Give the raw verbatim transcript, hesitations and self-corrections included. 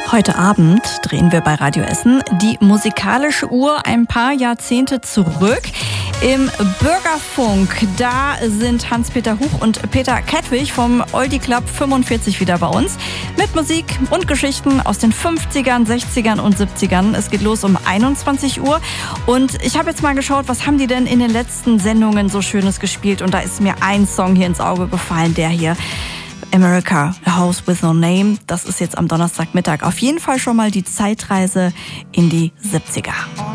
Heute Abend drehen wir bei Radio Essen die musikalische Uhr ein paar Jahrzehnte zurück. Im Bürgerfunk, da sind Hans-Peter Huch und Peter Kettwig vom Oldie Club fünfundvierzig wieder bei uns mit Musik und Geschichten aus den fünfzigern, sechzigern und siebzigern. Es geht los um einundzwanzig Uhr und ich habe jetzt mal geschaut, was haben die denn in den letzten Sendungen so Schönes gespielt, und da ist mir ein Song hier ins Auge gefallen, der hier. America, A House with No Name. Das ist jetzt am Donnerstagmittag auf jeden Fall schon mal die Zeitreise in die siebziger.